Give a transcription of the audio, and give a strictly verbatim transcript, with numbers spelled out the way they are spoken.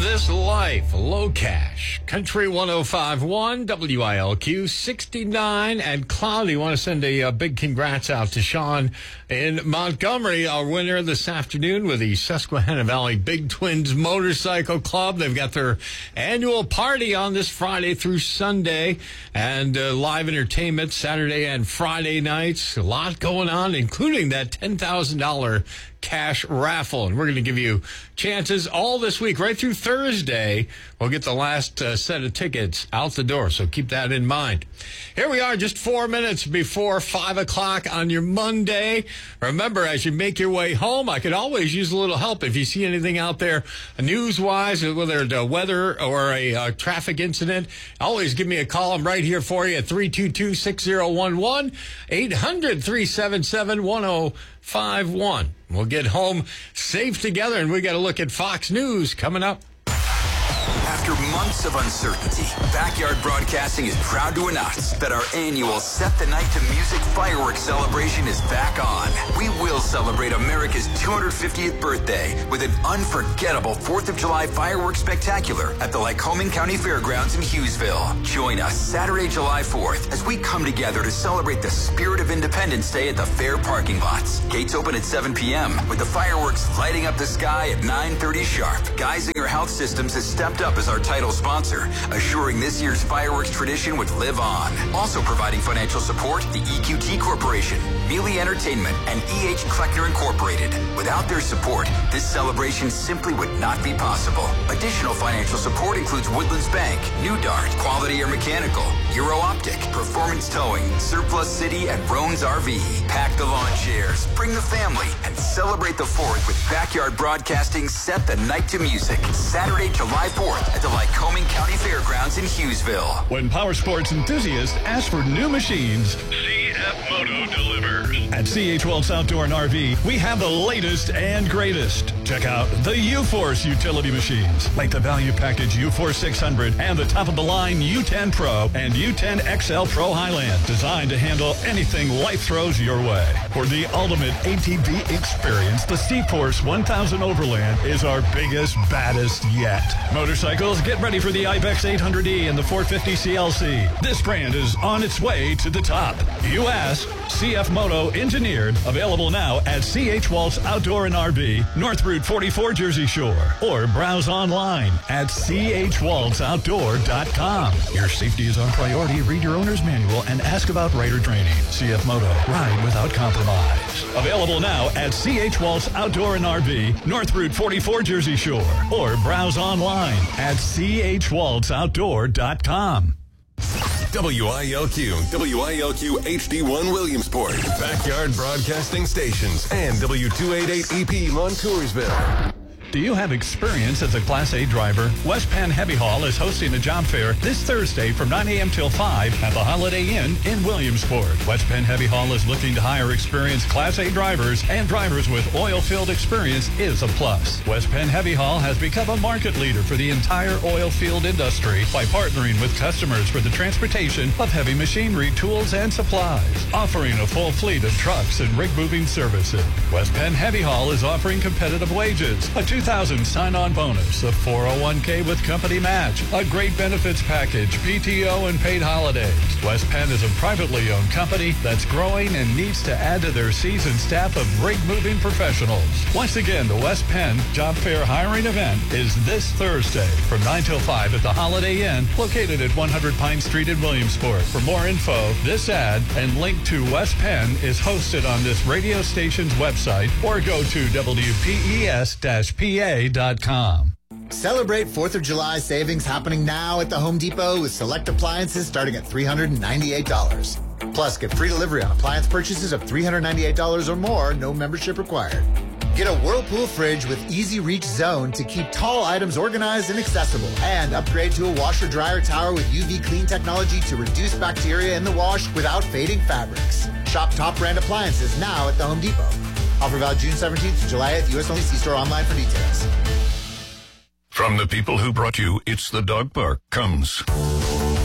this life. Low Cash. Country one oh five point one, W I L Q, sixty-nine and cloudy. Want to send a, a big congrats out to Sean in Montgomery, our winner this afternoon with the Susquehanna Valley Big Twins Motorcycle Club. They've got their annual party on this Friday through Sunday, and uh, live entertainment Saturday and Friday nights. A lot going on, including that ten thousand dollars cash raffle. And we're going to give you chances all this week, right through Thursday. We'll get the last uh, set of tickets out the door, so keep that in mind. Here we are, just four minutes before five o'clock on your Monday. Remember, as you make your way home, I could always use a little help. If you see anything out there news-wise, whether it's a weather or a uh, traffic incident, always give me a call. I'm right here for you at three two two, six oh one one, eight hundred, three seven seven, one oh five one. We'll get home safe together, and we got to look at Fox News coming up. After months of uncertainty, Backyard Broadcasting is proud to announce that our annual Set the Night to Music fireworks celebration is back on. We will celebrate America's two hundred fiftieth birthday with an unforgettable fourth of July fireworks spectacular at the Lycoming County Fairgrounds in Hughesville. Join us Saturday, July fourth, as we come together to celebrate the spirit of Independence Day at the fair parking lots. Gates open at seven p.m. with the fireworks lighting up the sky at nine thirty sharp. Geisinger Health Systems has stepped up as our title sponsor, assuring this year's fireworks tradition would live on. Also providing financial support, the E Q T Corporation, Mealy Entertainment, and E H Kleckner Incorporated. Without their support, this celebration simply would not be possible. Additional financial support includes Woodlands Bank, New Dart, Quality Air Mechanical, Euro Optic, Performance Towing, Surplus City, and Roan's R V. Pack the lawn chairs, bring the family, and celebrate the fourth with Backyard Broadcasting Set the Night to Music. Saturday, July fourth at the Lycoming County Fairgrounds in Hughesville. When power sports enthusiasts ask for new machines, C F Moto delivers. At C H Wells Outdoor and R V, we have the latest and greatest. Check out the U-Force utility machines, like the value package U Force six hundred and the top-of-the-line U ten Pro and U ten X L Pro Highland, designed to handle anything life throws your way. For the ultimate A T V experience, the C-Force one thousand Overland is our biggest, baddest yet. Motorcycles, get ready for the Ibex eight hundred E and the four fifty C L C. This brand is on its way to the top. You ask, C F Moto engineered, available now at C H Waltz Outdoor and R V, North Route forty-four, Jersey Shore, or browse online at c h waltz outdoor dot com. Your safety is our priority. Read your owner's manual and ask about rider training. C F Moto, ride without compromise. Available now at C H Waltz Outdoor and R V, North Route forty-four, Jersey Shore, or browse online at c h waltz outdoor dot com. W I L Q, W I L Q H D one Williamsport, Backyard Broadcasting Stations, and W two eighty-eight E P Montoursville. Do you have experience as a Class A driver? West Penn Heavy Haul is hosting a job fair this Thursday from nine a.m. till five at the Holiday Inn in Williamsport. West Penn Heavy Haul is looking to hire experienced Class A drivers, and drivers with oil field experience is a plus. West Penn Heavy Haul has become a market leader for the entire oil field industry by partnering with customers for the transportation of heavy machinery, tools, and supplies, offering a full fleet of trucks and rig moving services. West Penn Heavy Haul is offering competitive wages, a two thousand sign-on bonus, a four oh one k with company match, a great benefits package, P T O, and paid holidays. West Penn is a privately owned company that's growing and needs to add to their seasoned staff of rig-moving professionals. Once again, the West Penn Job Fair hiring event is this Thursday from nine till five at the Holiday Inn, located at one hundred Pine Street in Williamsport. For more info, this ad and link to West Penn is hosted on this radio station's website, or go to w p e s dash p a dot com. Celebrate fourth of July savings happening now at the Home Depot with select appliances starting at three hundred ninety-eight dollars. Plus, get free delivery on appliance purchases of three hundred ninety-eight dollars or more, no membership required. Get a Whirlpool fridge with Easy Reach Zone to keep tall items organized and accessible. And upgrade to a washer-dryer tower with U V clean technology to reduce bacteria in the wash without fading fabrics. Shop top brand appliances now at the Home Depot. Offer valid June seventeenth to July eighth. U S only. See store online for details. From the people who brought you It's the Dog Park comes